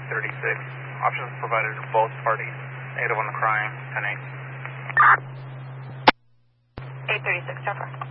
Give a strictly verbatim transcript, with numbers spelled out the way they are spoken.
thirty-six. Options provided to both parties. Negative on the crime, ten eight. eight thirty-six, Jennifer.